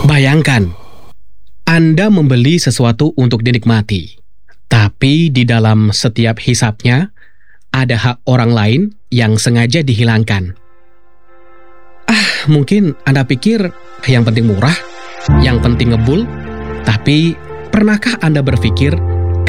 Bayangkan, Anda membeli sesuatu untuk dinikmati, tapi di dalam setiap hisapnya ada hak orang lain yang sengaja dihilangkan. Mungkin Anda pikir yang penting murah, yang penting ngebul, tapi pernahkah Anda berpikir